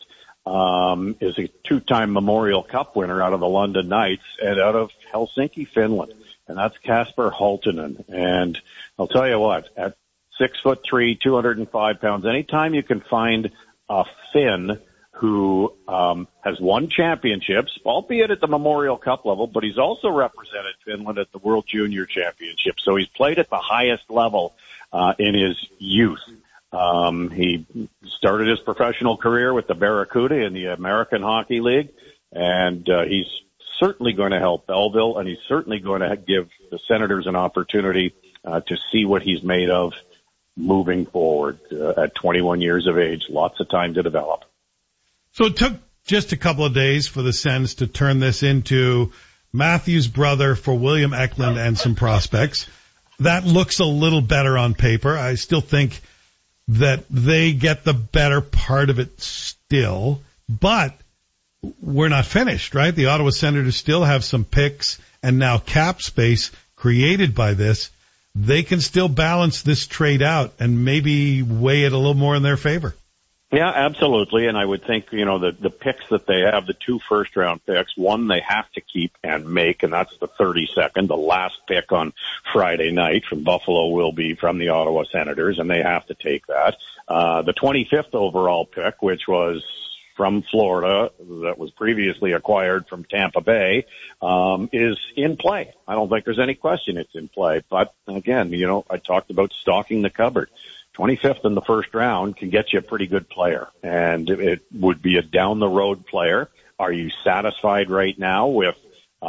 um, is a two-time Memorial Cup winner out of the London Knights and out of Helsinki, Finland. And that's Kasper Halttunen. And I'll tell you what, at six foot three, two hundred five pounds, anytime you can find a Finn who um, has won championships, albeit at the Memorial Cup level, but he's also represented Finland at the World Junior Championship. So he's played at the highest level uh, in his youth. Um, he started his professional career with the Barracuda in the American Hockey League, and uh, he's certainly going to help Belleville, and he's certainly going to give the Senators an opportunity uh, to see what he's made of moving forward uh, at twenty-one years of age. Lots of time to develop. So it took just a couple of days for the Sens to turn this into Matthew's brother for William Eklund and some prospects. That looks a little better on paper. I still think that they get the better part of it still, but we're not finished, right? The Ottawa Senators still have some picks and now cap space created by this. They can still balance this trade out and maybe weigh it a little more in their favor. Yeah, absolutely. And I would think, you know, the, the picks that they have, the two first round picks, one they have to keep and make, and that's the thirty-second. The last pick on Friday night from Buffalo will be from the Ottawa Senators, and they have to take that. Uh, the twenty-fifth overall pick, which was from Florida, that was previously acquired from Tampa Bay, um, is in play. I don't think there's any question it's in play. But again, you know, I talked about stocking the cupboard. twenty-fifth in the first round can get you a pretty good player, and it would be a down-the-road player. Are you satisfied right now with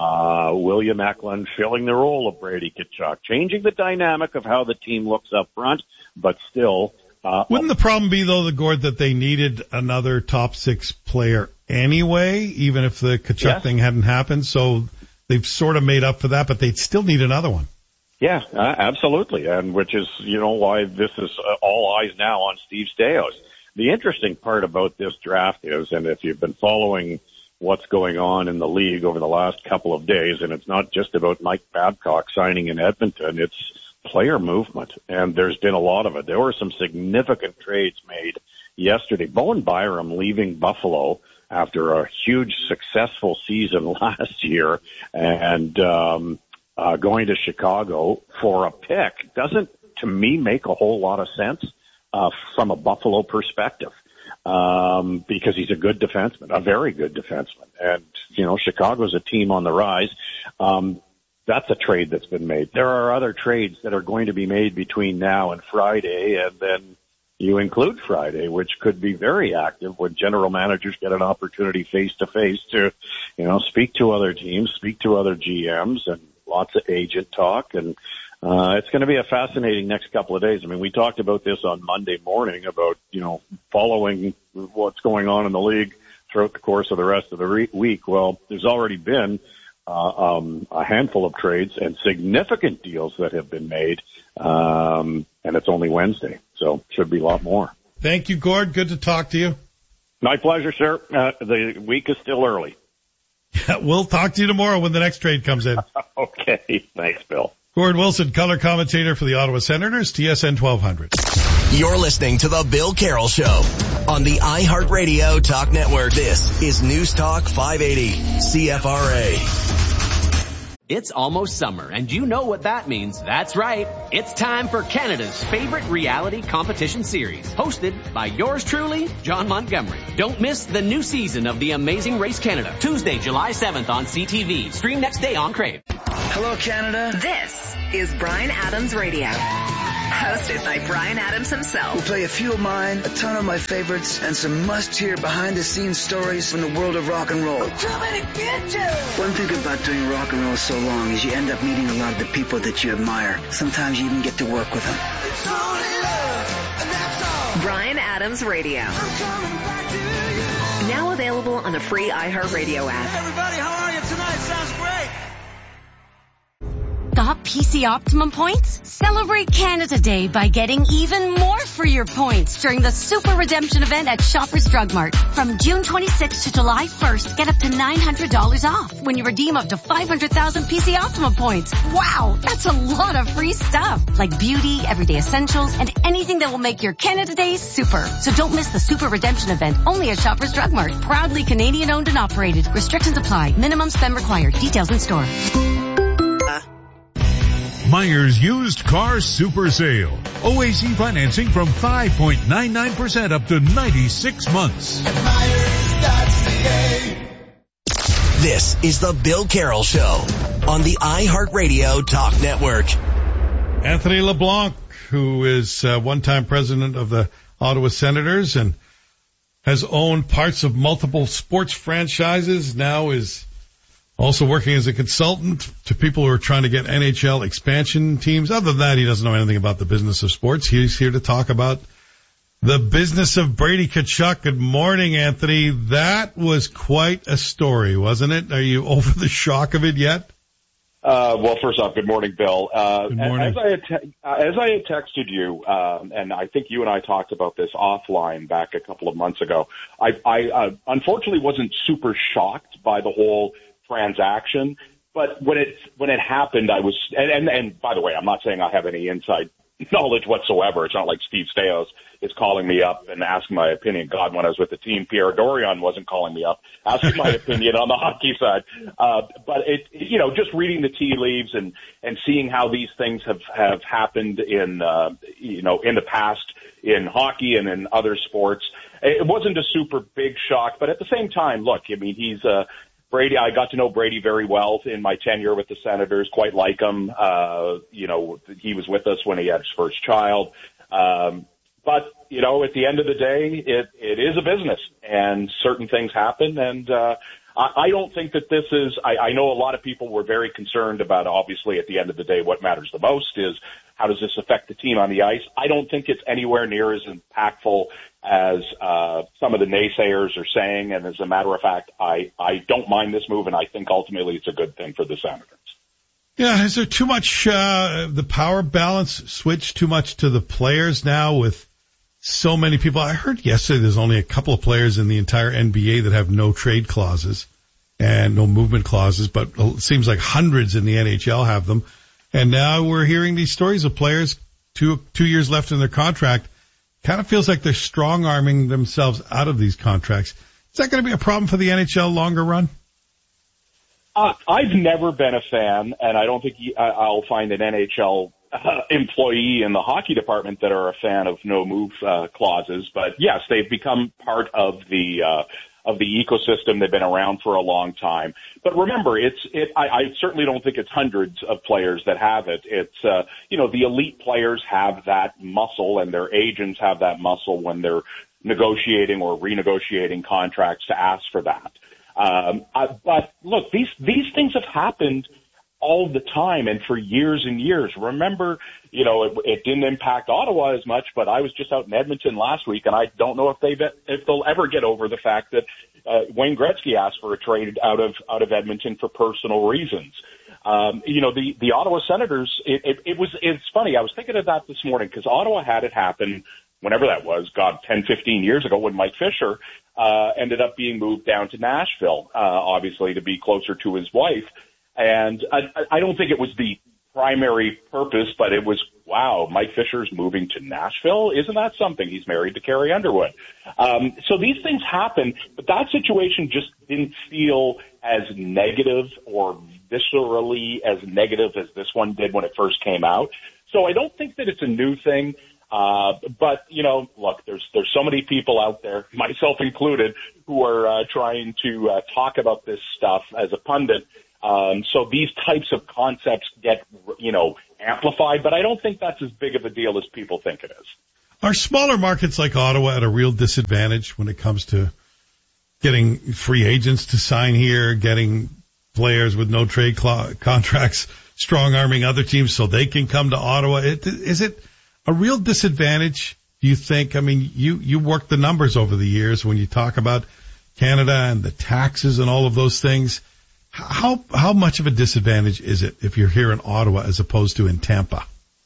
uh William Eklund filling the role of Brady Tkachuk, changing the dynamic of how the team looks up front, but still... Uh, Wouldn't the problem be, though, the Gord, that they needed another top six player anyway, even if the Tkachuk yes. thing hadn't happened? So they've sort of made up for that, but they'd still need another one. Yeah, uh, absolutely, and which is, you know, why this is uh, all eyes now on Steve Staios. The interesting part about this draft is, and if you've been following what's going on in the league over the last couple of days, and it's not just about Mike Babcock signing in Edmonton, it's player movement, and there's been a lot of it. There were some significant trades made yesterday. Bowen Byram leaving Buffalo after a huge successful season last year, and um Uh, going to Chicago for a pick doesn't, to me, make a whole lot of sense uh, from a Buffalo perspective um, because he's a good defenseman, a very good defenseman. And, you know, Chicago's a team on the rise. Um, that's a trade that's been made. There are other trades that are going to be made between now and Friday, and then you include Friday, which could be very active when general managers get an opportunity face-to-face to, you know, speak to other teams, speak to other G Ms, and lots of agent talk, and uh, it's going to be a fascinating next couple of days. I mean, we talked about this on Monday morning about, you know, following what's going on in the league throughout the course of the rest of the re- week. Well, there's already been uh, um, a handful of trades and significant deals that have been made, um, and it's only Wednesday, so should be a lot more. Thank you, Gord. Good to talk to you. My pleasure, sir. Uh, the week is still early. Yeah, we'll talk to you tomorrow when the next trade comes in. Okay. Thanks, Bill. Gord Wilson, color commentator for the Ottawa Senators, T S N twelve hundred. You're listening to The Bill Carroll Show on the iHeartRadio Talk Network. This is News Talk five eighty C F R A. It's almost summer, and you know what that means. That's right. It's time for Canada's favorite reality competition series, hosted by yours truly, John Montgomery. Don't miss the new season of The Amazing Race Canada, Tuesday, July seventh on C T V. Stream next day on Crave. Hello, Canada. This is Bryan Adams Radio. Hosted by Bryan Adams himself. We'll play a few of mine, a ton of my favorites, and some must-hear behind-the-scenes stories from the world of rock and roll. I'm coming to get you! One thing about doing rock and roll so long is you end up meeting a lot of the people that you admire. Sometimes you even get to work with them. It's only love, and that's all. Bryan Adams Radio. I'm coming back to you. Now available on the free iHeartRadio app. Hey everybody, how are you tonight? Sounds great. Got P C Optimum points? Celebrate Canada Day by getting even more for your points during the Super Redemption event at Shoppers Drug Mart. From June twenty-sixth to July first, get up to nine hundred dollars off when you redeem up to five hundred thousand P C Optimum points. Wow, that's a lot of free stuff. Like beauty, everyday essentials, and anything that will make your Canada Day super. So don't miss the Super Redemption event only at Shoppers Drug Mart. Proudly Canadian owned and operated. Restrictions apply. Minimum spend required. Details in store. Myers Used Car Super Sale. O A C financing from five point nine nine percent up to ninety-six months. This is the Bill Carroll Show on the iHeartRadio Talk Network. Anthony LeBlanc, who is uh, one-time president of the Ottawa Senators and has owned parts of multiple sports franchises, now is also working as a consultant to people who are trying to get N H L expansion teams. Other than that, he doesn't know anything about the business of sports. He's here to talk about the business of Brady Tkachuk. Good morning, Anthony. That was quite a story, wasn't it? Are you over the shock of it yet? Uh, well, first off, good morning, Bill. Uh, good morning. As I had, te- as I had texted you, um, and I think you and I talked about this offline back a couple of months ago, I, I uh, unfortunately wasn't super shocked by the whole transaction, but when it when it happened, I was and, and and by the way, I'm not saying I have any inside knowledge whatsoever. It's not like Steve Stais is calling me up and asking my opinion. God, when I was with the team, Pierre Dorion wasn't calling me up asking my opinion on the hockey side. Uh, but it, you know, just reading the tea leaves and and seeing how these things have have happened in uh, you know in the past in hockey and in other sports, it wasn't a super big shock. But at the same time, look, I mean, he's a uh, Brady, I got to know Brady very well in my tenure with the Senators, quite like him. Uh, you know, he was with us when he had his first child. Um, but, you know, at the end of the day, it, it is a business and certain things happen. And, uh, I, I don't think that this is, I, I know a lot of people were very concerned about, obviously, at the end of the day, what matters the most is how does this affect the team on the ice? I don't think it's anywhere near as impactful as uh, some of the naysayers are saying. And as a matter of fact, I, I don't mind this move, and I think ultimately it's a good thing for the Senators. Yeah, is there too much, uh, the power balance switched too much to the players now with so many people? I heard yesterday there's only a couple of players in the entire N B A that have no trade clauses and no movement clauses, but it seems like hundreds in the N H L have them. And now we're hearing these stories of players two, two years left in their contract. Kind of feels like they're strong-arming themselves out of these contracts. Is that going to be a problem for the N H L longer run? Uh, I've never been a fan, and I don't think I'll find an N H L uh, employee in the hockey department that are a fan of no move uh, clauses. But yes, they've become part of the uh, of the ecosystem. They've been around for a long time. But remember, it's it. I, I certainly don't think it's hundreds of players that have it. It's uh, you know the elite players have that muscle, and their agents have that muscle when they're negotiating or renegotiating contracts to ask for that. Um, I, but look, these these things have happened all the time and for years and years. Remember, you know, it, it didn't impact Ottawa as much, but I was just out in Edmonton last week, and I don't know if they if they'll ever get over the fact that uh, Wayne Gretzky asked for a trade out of out of Edmonton for personal reasons. Um, you know, the the Ottawa Senators. It, it, it was it's funny. I was thinking of that this morning because Ottawa had it happen whenever that was, God, ten, fifteen years ago when Mike Fisher uh, ended up being moved down to Nashville, uh, obviously to be closer to his wife. And I, I don't think it was the primary purpose, but it was, wow, Mike Fisher's moving to Nashville? Isn't that something? He's married to Carrie Underwood. Um, so these things happen, but that situation just didn't feel as negative or viscerally as negative as this one did when it first came out. So I don't think that it's a new thing. Uh, but, you know, look, there's, there's so many people out there, myself included, who are uh, trying to uh, talk about this stuff as a pundit. Um, so these types of concepts get, you know, amplified, but I don't think that's as big of a deal as people think it is. Are smaller markets like Ottawa at a real disadvantage when it comes to getting free agents to sign here, getting players with no trade cl- contracts, strong-arming other teams so they can come to Ottawa? It, is it a real disadvantage, do you think? I mean, you, you work the numbers over the years when you talk about Canada and the taxes and all of those things. How how much of a disadvantage is it if you're here in Ottawa as opposed to in Tampa?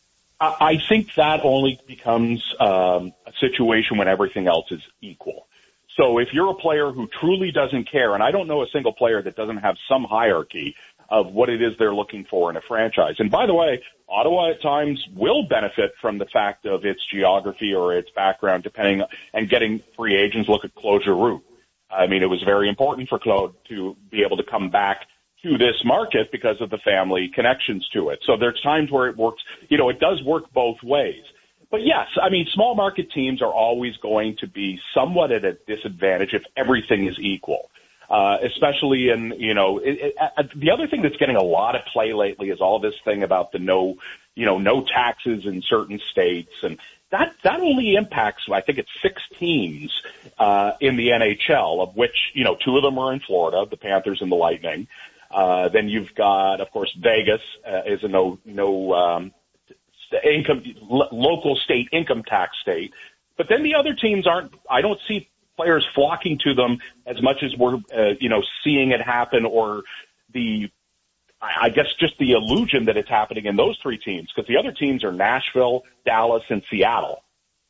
I think that only becomes um, a situation when everything else is equal. So if you're a player who truly doesn't care, and I don't know a single player that doesn't have some hierarchy of what it is they're looking for in a franchise. And by the way, Ottawa at times will benefit from the fact of its geography or its background, depending, and getting free agents. Look at Claude Giroux. I mean, it was very important for Claude to be able to come back to this market because of the family connections to it. So there's times where it works, you know, it does work both ways. But yes, I mean, small market teams are always going to be somewhat at a disadvantage if everything is equal. Uh, especially in, you know, it, it, uh, the other thing that's getting a lot of play lately is all this thing about the no, you know, no taxes in certain states. And that, that only impacts, I think it's six teams, uh, in the N H L, of which, you know, two of them are in Florida, the Panthers and the Lightning. Uh, then you've got, of course, Vegas, uh, is a no, no, um, income, lo- local state income tax state. But then the other teams aren't, I don't see players flocking to them as much as we're, uh, you know, seeing it happen, or the, I guess, just the illusion that it's happening in those three teams, because the other teams are Nashville, Dallas, and Seattle.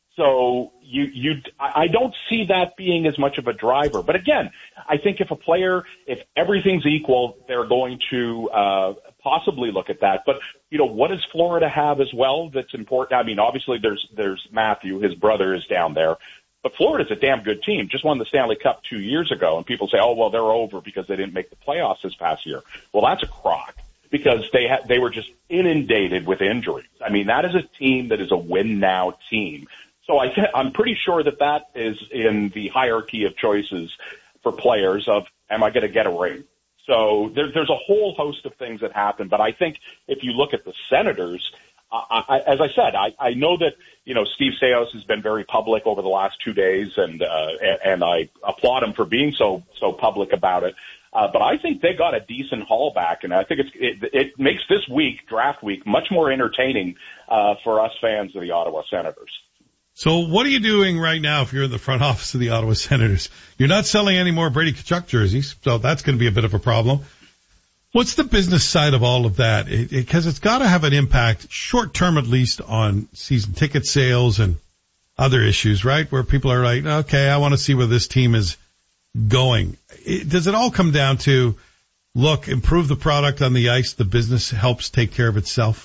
So you, you, I don't see that being as much of a driver. But again, I think if a player, if everything's equal, they're going to uh, possibly look at that. But you know, what does Florida have as well that's important? I mean, obviously there's there's Matthew, his brother is down there. But Florida's a damn good team. Just won the Stanley Cup two years ago, and people say, "Oh, well, they're over because they didn't make the playoffs this past year." Well, that's a crock, because they ha- they were just inundated with injuries. I mean, that is a team that is a win-now team. So I th- I'm pretty sure that that is in the hierarchy of choices for players of, am I going to get a ring? So there, there's a whole host of things that happen. But I think if you look at the Senators, I, I, as I said, I, I know that, you know, Steve Staios has been very public over the last two days, and uh, and I applaud him for being so so public about it. Uh, but I think they got a decent haul back, and I think it's, it, it makes this week, draft week, much more entertaining uh, for us fans of the Ottawa Senators. So what are you doing right now if you're in the front office of the Ottawa Senators? You're not selling any more Brady Tkachuk jerseys, so that's going to be a bit of a problem. What's the business side of all of that? Because it, it, it's got to have an impact, short term at least, on season ticket sales and other issues, right? Where people are like, okay, I want to see where this team is going. It, does it all come down to, look, improve the product on the ice, the business helps take care of itself?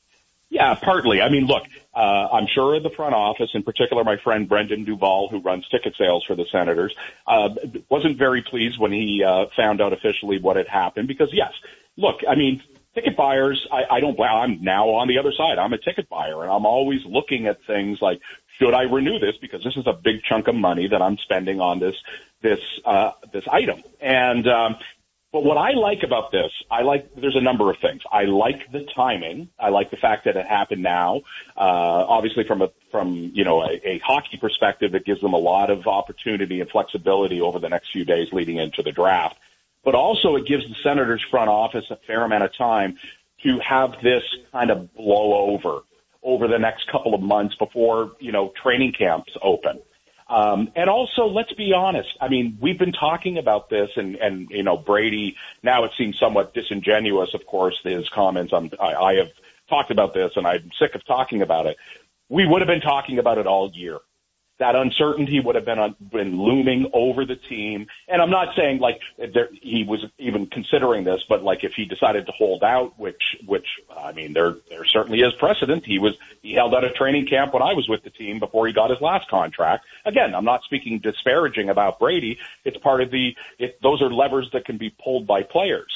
Yeah, partly. I mean, look, uh, I'm sure the front office, in particular my friend Brendan Duval, who runs ticket sales for the Senators, uh, wasn't very pleased when he uh, found out officially what had happened, because, yes, look, I mean, ticket buyers, I, I don't, I'm now on the other side. I'm a ticket buyer, and I'm always looking at things like, should I renew this? Because this is a big chunk of money that I'm spending on this, this, uh, this item. And, um, But what I like about this, I like, there's a number of things. I like the timing. I like the fact that it happened now. Uh, obviously from a, from, you know, a, a hockey perspective, it gives them a lot of opportunity and flexibility over the next few days leading into the draft. But also it gives the Senators front office a fair amount of time to have this kind of blow over, over the next couple of months before, you know, training camps open. Um, and also, let's be honest. I mean, we've been talking about this, and, and you know, Brady, now it seems somewhat disingenuous, of course, his comments on, I, I have talked about this, and I'm sick of talking about it. We would have been talking about it all year. That uncertainty would have been, uh, been looming over the team. And I'm not saying, like, there, he was even considering this, but, like, if he decided to hold out, which, which I mean, there there certainly is precedent. He was he held out a training camp when I was with the team before he got his last contract. Again, I'm not speaking disparaging about Brady. It's part of the it, – those are levers that can be pulled by players.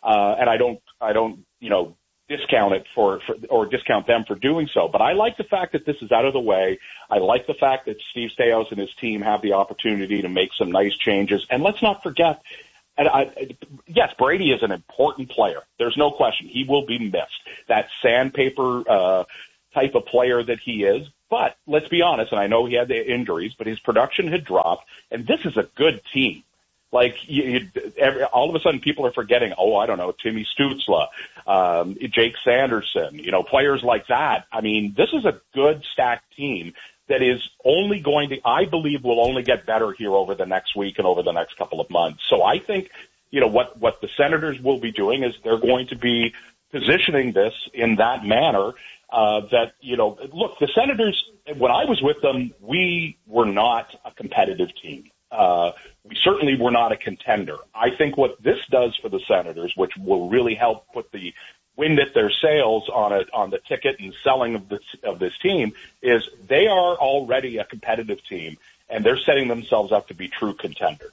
uh, and I don't, I don't, you know, discount it for, for, or discount them for doing so. But I like the fact that this is out of the way. I like the fact that Steve Staios and his team have the opportunity to make some nice changes. And let's not forget, and I, yes, Brady is an important player. There's no question. He will be missed. That sandpaper, uh, type of player that he is. But let's be honest, and I know he had the injuries, but his production had dropped, and this is a good team. Like, you, you, every, all of a sudden people are forgetting, oh, I don't know, Timmy Stützle, um, Jake Sanderson, you know, players like that. I mean, this is a good stacked team that is only going to, I believe, will only get better here over the next week and over the next couple of months. So I think, you know, what, what the Senators will be doing is they're going to be positioning this in that manner. Uh, that, you know, look, the Senators, when I was with them, we were not a competitive team. Uh, we certainly were not a contender. I think what this does for the Senators, which will really help put the wind at their sails on it, on the ticket and selling of this, of this team, is they are already a competitive team, and they're setting themselves up to be true contenders.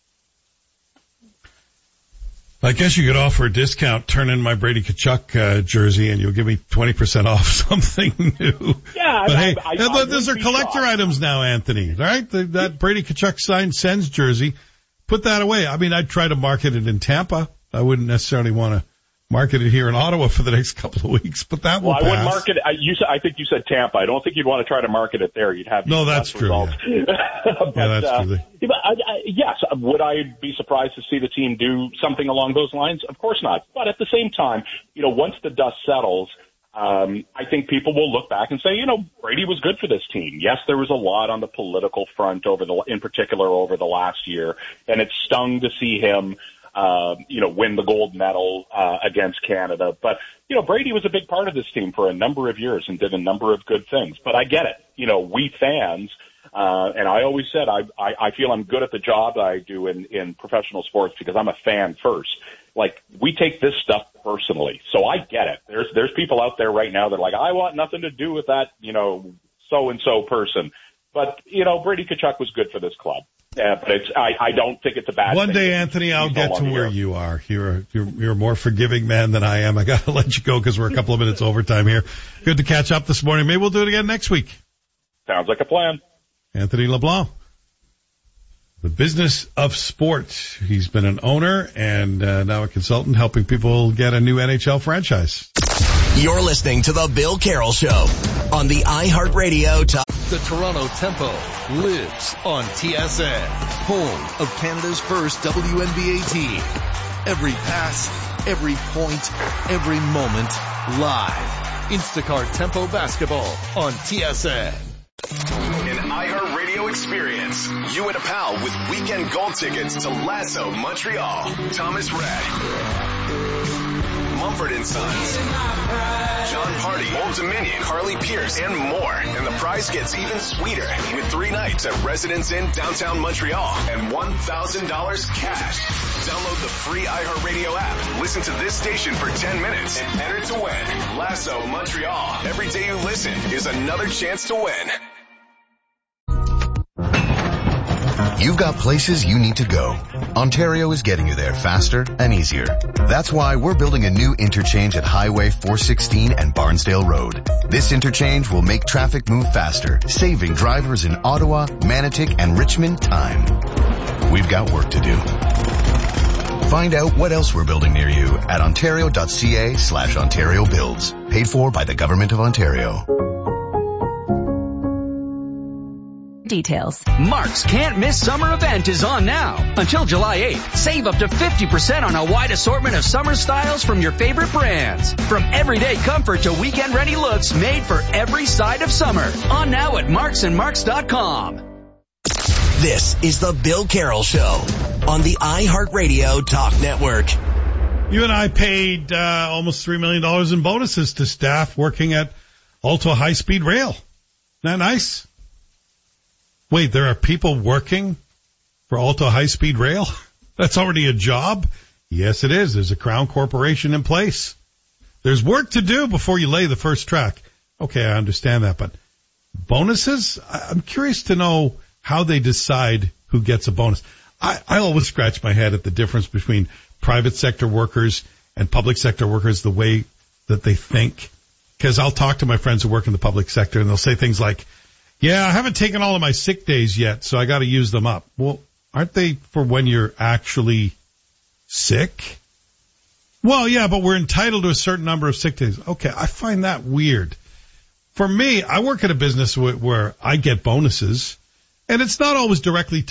I guess you could offer a discount, turn in my Brady Tkachuk uh, jersey, and you'll give me twenty percent off something new. Yeah, but I, hey, I, I, I those are collector shocked. items now, Anthony, right? The, that Brady Tkachuk signed Sens jersey, put that away. I mean, I'd try to market it in Tampa. I wouldn't necessarily want to market it here in Ottawa for the next couple of weeks, but that will well, pass. I wouldn't market it. I, you, I think you said Tampa. I don't think you'd want to try to market it there. You'd have no, that's true. Yeah. but, yeah, that's uh, true. But I, I, yes, would I be surprised to see the team do something along those lines? Of course not. But at the same time, you know, once the dust settles, um, I think people will look back and say, you know, Brady was good for this team. Yes, there was a lot on the political front over the, in particular over the last year, and it stung to see him. Uh, you know, win the gold medal uh, against Canada. But, you know, Brady was a big part of this team for a number of years and did a number of good things. But I get it. You know, we fans, uh, and I always said I, I, I feel I'm good at the job I do in, in professional sports because I'm a fan first. Like, we take this stuff personally. So I get it. There's, there's people out there right now that are like, I want nothing to do with that, you know, so-and-so person. But, you know, Brady Tkachuk was good for this club. Yeah, but it's, I, I don't think it's a bad One thing. day, Anthony, I'll get to where you are. You're, you're, you're a more forgiving man than I am. I gotta let you go because we're a couple of minutes overtime here. Good to catch up this morning. Maybe we'll do it again next week. Sounds like a plan. Anthony LeBlanc. The business of sport. He's been an owner and uh, now a consultant helping people get a new N H L franchise. You're listening to The Bill Carroll Show on the iHeartRadio Top. The Toronto Tempo lives on T S N, home of Canada's first W N B A team. Every pass, every point, every moment, live. Instacart Tempo Basketball on T S N. An iHeartRadio experience. You and a pal with weekend gold tickets to Lasso Montreal. Thomas Rhett. Mumford and Sons, John Party, Old Dominion, Harley Pierce, and more. And the prize gets even sweeter with three nights at Residence Inn downtown Montreal and one thousand dollars cash. Download the free iHeartRadio app. Listen to this station for ten minutes and enter to win. Lasso Montreal. Every day you listen is another chance to win. You've got places you need to go. Ontario is getting you there faster and easier. That's why we're building a new interchange at Highway four sixteen and Barnsdale Road. This interchange will make traffic move faster, saving drivers in Ottawa, Manotick, and Richmond time. We've got work to do. Find out what else we're building near you at ontario.ca slash Ontario Builds. Paid for by the Government of Ontario. Details. Mark's Can't Miss Summer event is on now. Until July eighth, save up to fifty percent on a wide assortment of summer styles from your favorite brands. From everyday comfort to weekend-ready looks made for every side of summer. On now at marks and marks dot com. This is the Bill Carroll Show on the iHeartRadio Talk Network. You and I paid uh, almost three million dollars in bonuses to staff working at Alto High Speed Rail. Isn't that nice? Wait, there are people working for Alto High Speed Rail? That's already a job? Yes, it is. There's a Crown Corporation in place. There's work to do before you lay the first track. Okay, I understand that, but bonuses? I'm curious to know how they decide who gets a bonus. I, I always scratch my head at the difference between private sector workers and public sector workers the way that they think. Because I'll talk to my friends who work in the public sector, and they'll say things like, yeah, I haven't taken all of my sick days yet, so I got to use them up. Well, aren't they for when you're actually sick? Well, yeah, but we're entitled to a certain number of sick days. Okay, I find that weird. For me, I work at a business where, where I get bonuses, and it's not always directly